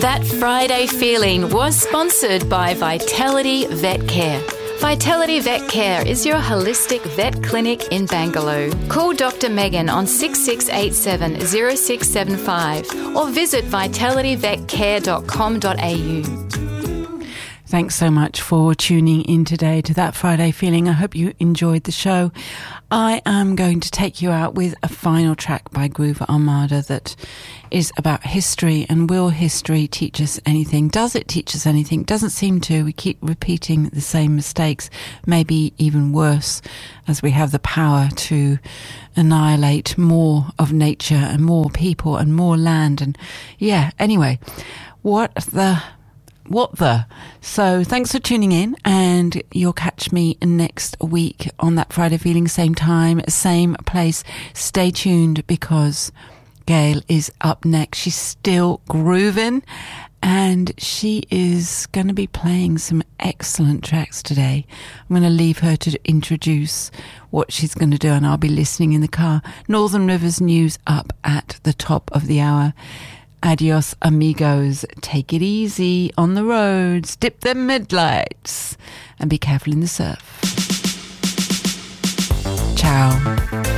That Friday feeling was sponsored by Vitality Vet Care. Vitality Vet Care is your holistic vet clinic in Bangalore. Call Dr. Megan on 6687 0675 or visit vitalityvetcare.com.au. Thanks so much for tuning in today to That Friday Feeling. I hope you enjoyed the show. I am going to take you out with a final track by Groove Armada that is about history. And will history teach us anything? Does it teach us anything? Doesn't seem to. We keep repeating the same mistakes, maybe even worse, as we have the power to annihilate more of nature and more people and more land. And yeah, anyway, what the? So thanks for tuning in, and you'll catch me next week on That Friday Feeling, same time, same place. Stay tuned because Gail is up next. She's still grooving and she is going to be playing some excellent tracks today. I'm going to leave her to introduce what she's going to do, and I'll be listening in the car. Northern Rivers News up at the top of the hour. Adios, amigos. Take it easy on the roads. Dip them midlights. And be careful in the surf. Ciao.